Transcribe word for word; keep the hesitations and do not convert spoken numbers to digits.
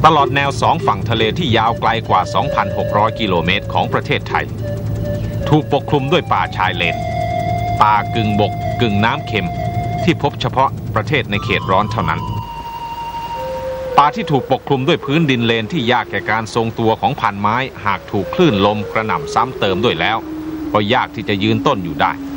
ตลอดแนวสองฝั่งทะเลที่ยาวไกลกว่า สองพันหกร้อย กิโลเมตรของประเทศไทยถูกปกคลุมด้วยป่าชายเลนป่ากึ่งบกกึ่งน้ำเค็มที่พบเฉพาะประเทศในเขตร้อนเท่านั้นป่าที่ถูกปกคลุมด้วยพื้นดินเลนที่ยากแก่การทรงตัวของพันไม้หากถูกคลื่นลมกระหน่ำซ้ำเติมด้วยแล้วก็ยากที่จะยืนต้นอยู่ได้